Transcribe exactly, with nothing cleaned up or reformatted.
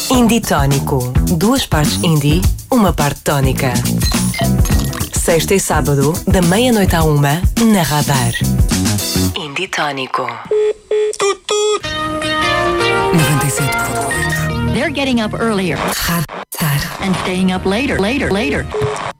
Indie Tónico. Duas partes indie, uma parte tónica. Sexta e sábado, da meia-noite à uma, na Radar. Indie Tónico. noventa e sete ponto oito. They're getting up earlier Radar. and staying up later, later, later.